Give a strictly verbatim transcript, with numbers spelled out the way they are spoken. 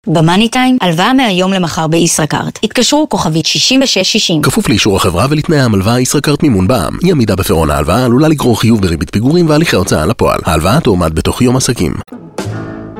במאני טיים, הלוואה מהיום למחר בישראכרט. התקשרו כוכבית שישים ושש שישים. כפוף לאישור החברה ולתנאי המלווה ישראכרט מימון בע"מ. אי עמידה בפירעון ההלוואה עלולה לגרור חיוב בריבית פיגורים והליכי הוצאה לפועל. ההלוואה תועמד בתוך יום עסקים.